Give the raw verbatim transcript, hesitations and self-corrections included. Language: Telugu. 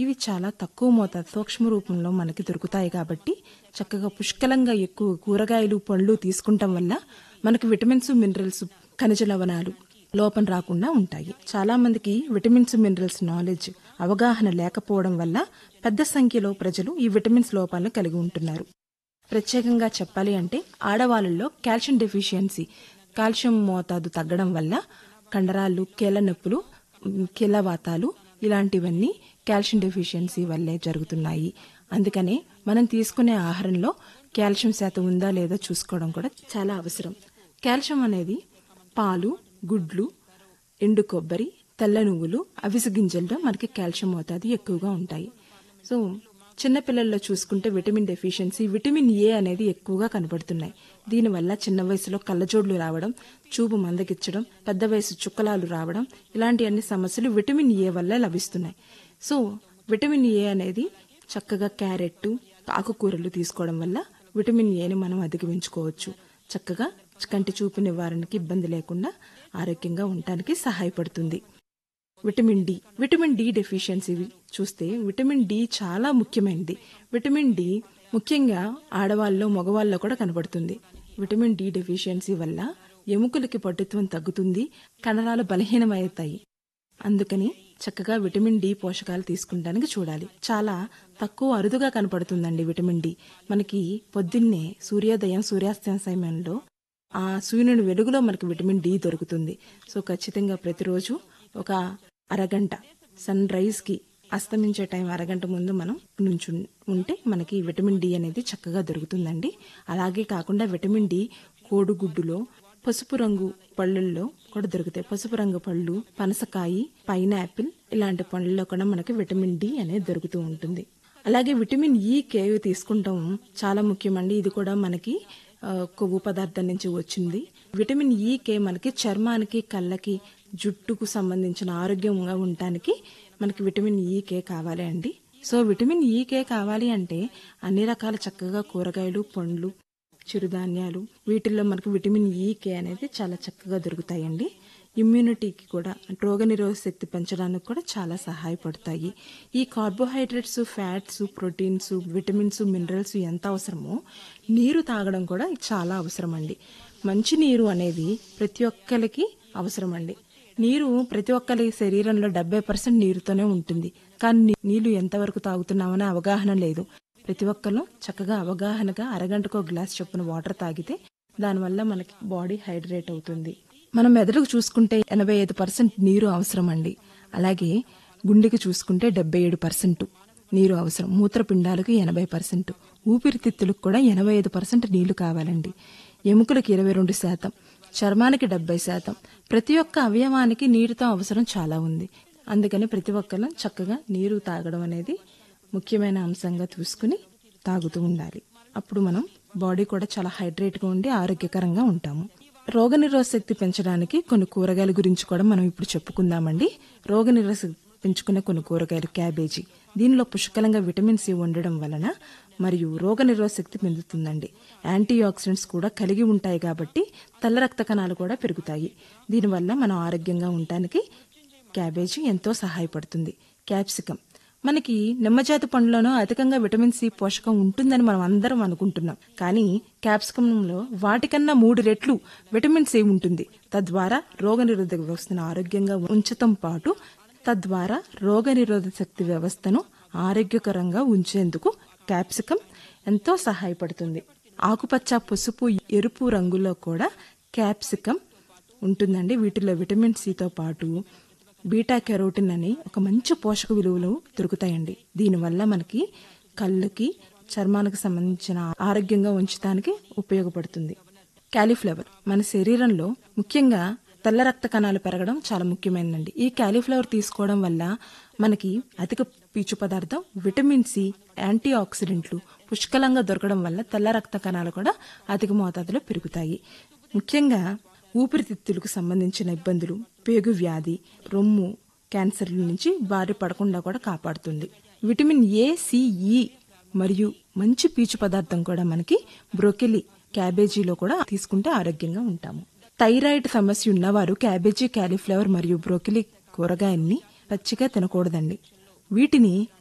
ఇవి చాలా తక్కువ మోతాదు సూక్ష్మ రూపంలో మనకి దొరుకుతాయి కాబట్టి చక్కగా పుష్కలంగా ఎక్కువ కూరగాయలు పండ్లు తీసుకుంటాం వల్ల మనకి విటమిన్స్ మినరల్స్ ఖనిజ లవణాలు లోపం రాకుండా ఉంటాయి. చాలా మందికి విటమిన్స్ మినరల్స్ నాలెడ్జ్ అవగాహన లేకపోవడం వల్ల పెద్ద సంఖ్యలో ప్రజలు ఈ విటమిన్స్ లోపాలను కలిగి ఉంటున్నారు. ప్రత్యేకంగా చెప్పాలి అంటే ఆడవాళ్ళలో కాల్షియం డెఫిషియన్సీ కాల్షియం మోతాదు తగ్గడం వల్ల కండరాలు, కీళ్ళ నొప్పులు, కీళ్ళవాతాలు ఇలాంటివన్నీ కాల్షియం డెఫిషియన్సీ వల్లే జరుగుతున్నాయి. అందుకనే మనం తీసుకునే ఆహారంలో కాల్షియం శాతం ఉందా లేదా చూసుకోవడం కూడా చాలా అవసరం. కాల్షియం అనేది పాలు, గుడ్లు, ఎండు కొబ్బరి, తెల్ల నువ్వులు, అవిసె గింజల్లో మనకి కాల్షియం మోతాదు ఎక్కువగా ఉంటాయి. సో చిన్నపిల్లల్లో చూసుకుంటే విటమిన్ డెఫిషియన్సీ విటమిన్ ఏ అనేది ఎక్కువగా కనబడుతున్నాయి. దీనివల్ల చిన్న వయసులో కళ్ళజోడ్లు రావడం, చూపు మందగిచ్చడం, పెద్ద వయసు చుక్కలాలు రావడం ఇలాంటి అన్ని సమస్యలు విటమిన్ ఏ వల్ల లభిస్తున్నాయి. సో విటమిన్ ఏ అనేది చక్కగా క్యారెట్, ఆకుకూరలు తీసుకోవడం వల్ల విటమిన్ ఏని మనం అధిగమించుకోవచ్చు. చక్కగా కంటి చూపు నివారణకి ఇబ్బంది లేకుండా ఆరోగ్యంగా ఉండటానికి సహాయపడుతుంది. Vitamin D vitamin D deficiency చూస్తే విటమిన్ డి చాలా ముఖ్యమైనది. విటమిన్ డి ముఖ్యంగా ఆడవాళ్ళలో మగవాళ్ళలో కూడా కనబడుతుంది. విటమిన్ డి డెఫిషియన్సీ వల్ల ఎముకలకి పట్టుత్వం తగ్గుతుంది, కండరాలు బలహీనమవుతాయి. అందుకని చక్కగా విటమిన్ డి పోషకాలు తీసుకుంటానికి చూడాలి. చాలా తక్కువ అరుదుగా కనపడుతుందండి విటమిన్ డి. మనకి పొద్దున్నే సూర్యోదయం సూర్యాస్తమయం సమయంలో ఆ సూర్యుని వెలుగులో మనకి విటమిన్ డి దొరుకుతుంది. సో ఖచ్చితంగా ప్రతిరోజు ఒక అరగంట సన్ రైజ్ కి అస్తమించే టైం అరగంట ముందు మనం నుంచి ఉంటే మనకి విటమిన్ డి అనేది చక్కగా దొరుకుతుందండి. అలాగే కాకుండా విటమిన్ డి కోడిగుడ్డులో, పసుపు రంగు పళ్ళల్లో కూడా దొరుకుతాయి. పసుపు రంగు పళ్ళు, పనసకాయ, పైనాపిల్ ఇలాంటి పళ్ళల్లో కూడా మనకి విటమిన్ డి అనేది దొరుకుతూ ఉంటుంది. అలాగే విటమిన్ ఈ కేవ్ తీసుకుంటాం చాలా ముఖ్యమండి. ఇది కూడా మనకి కొవ్వు పదార్థం నుంచి వచ్చింది. విటమిన్ ఈ కే మనకి చర్మానికి, కళ్ళకి, జుట్టుకు సంబంధించిన ఆరోగ్యంగా ఉండటానికి మనకి విటమిన్ ఈ కే కావాలి అండి. సో విటమిన్ ఈ కే కావాలి అంటే అన్ని రకాల చక్కగా కూరగాయలు, పండ్లు, చిరుధాన్యాలు వీటిల్లో మనకు విటమిన్ ఈ కే అనేది చాలా చక్కగా దొరుకుతాయండి. ఇమ్యూనిటీకి కూడా, రోగనిరోధక శక్తి పెంచడానికి కూడా చాలా సహాయపడతాయి. ఈ carbohydrates, fats, proteins, vitamins, minerals ఎంత అవసరమో నీరు తాగడం కూడా చాలా అవసరం అండి. మంచి నీరు అనేది ప్రతి ఒక్కరికి అవసరం అండి. నీరు ప్రతి ఒక్కరి శరీరంలో డెబ్బై పర్సెంట్ నీరుతోనే ఉంటుంది. కానీ నీళ్లు ఎంతవరకు తాగుతున్నామనే అవగాహన లేదు. ప్రతి ఒక్కరు చక్కగా అవగాహనగా అరగంటకు ఒక గ్లాస్ చొప్పున వాటర్ తాగితే దానివల్ల మనకి బాడీ హైడ్రేట్ అవుతుంది. మనం మెదడుకు చూసుకుంటే ఎనభై ఐదు పర్సెంట్ నీరు అవసరం అండి. అలాగే గుండెకి చూసుకుంటే డెబ్బై ఏడు పర్సెంట్ నీరు అవసరం. మూత్రపిండాలకు ఎనభై పర్సెంట్, ఊపిరితిత్తులకు కూడా ఎనభై ఐదు పర్సెంట్ నీళ్లు కావాలండి. ఎముకలకు ఇరవై రెండు శాతం, చర్మానికి డెబ్బై శాతం. ప్రతి ఒక్క అవయవానికి నీరుతో అవసరం చాలా ఉంది. అందుకని ప్రతి ఒక్కరు చక్కగా నీరు తాగడం అనేది ముఖ్యమైన అంశంగా చూసుకుని తాగుతూ ఉండాలి. అప్పుడు మనం బాడీ కూడా చాలా హైడ్రేట్గా ఉండి ఆరోగ్యకరంగా ఉంటాము. రోగనిరోధక శక్తి పెంచడానికి కొన్ని కూరగాయల గురించి కూడా మనం ఇప్పుడు చెప్పుకుందామండి. రోగనిరోధక శక్తి పెంచుకునే కొన్ని కూరగాయలు క్యాబేజీ. దీనిలో పుష్కలంగా విటమిన్ సి ఉండడం వలన మరియు రోగనిరోధక శక్తి పెంచుతుందండి. యాంటీ ఆక్సిడెంట్స్ కూడా కలిగి ఉంటాయి కాబట్టి తెల్ల రక్త కణాలు కూడా పెరుగుతాయి. దీనివల్ల మనం ఆరోగ్యంగా ఉండటానికి క్యాబేజీ ఎంతో సహాయపడుతుంది. క్యాప్సికం మనకి నిమ్మజాతి పండులోనూ అధికంగా విటమిన్ సి పోషకం ఉంటుందని మనం అందరం అనుకుంటున్నాం. కానీ క్యాప్సికంలో వాటికన్నా మూడు రెట్లు విటమిన్ సి ఉంటుంది. తద్వారా రోగనిరోధక వ్యవస్థను ఆరోగ్యంగా ఉంచటం పాటు తద్వారా రోగనిరోధక శక్తి వ్యవస్థను ఆరోగ్యకరంగా ఉంచేందుకు క్యాప్సికం ఎంతో సహాయపడుతుంది. ఆకుపచ్చ, పసుపు, ఎరుపు రంగులో కూడా క్యాప్సికం ఉంటుందండి. వీటిలో విటమిన్ సితో పాటు బీటా కెరోటిన్ అని ఒక మంచి పోషక విలువలు దొరుకుతాయండి. దీనివల్ల మనకి కళ్ళకి, చర్మానికి సంబంధించిన ఆరోగ్యంగా ఉంచడానికి ఉపయోగపడుతుంది. క్యాలీఫ్లవర్ మన శరీరంలో ముఖ్యంగా తెల్ల రక్త కణాలు పెరగడం చాలా ముఖ్యమైనదండి. ఈ క్యాలీఫ్లవర్ తీసుకోవడం వల్ల మనకి అధిక పీచు పదార్థం, విటమిన్ సి, యాంటీ ఆక్సిడెంట్లు పుష్కలంగా దొరకడం వల్ల తెల్ల రక్త కణాలు కూడా అధిక మోతాదులో పెరుగుతాయి. ముఖ్యంగా ఊపిరితిత్తులకు సంబంధించిన ఇబ్బందులు, పేగు వ్యాధి, రొమ్ము క్యాన్సర్ల నుంచి బారి పడకుండా కూడా కాపాడుతుంది. విటమిన్ ఏ, సి, ఈ మరియు మంచి పీచు పదార్థం కూడా మనకి బ్రోకెలీ, క్యాబేజీలో కూడా తీసుకుంటే ఆరోగ్యంగా ఉంటాము. థైరాయిడ్ సమస్య ఉన్నవారు క్యాబేజీ, క్యాలీఫ్లవర్ మరియు బ్రోకెలీ కూరగాయల్ని పచ్చిగా తినకూడదండి. వీటిని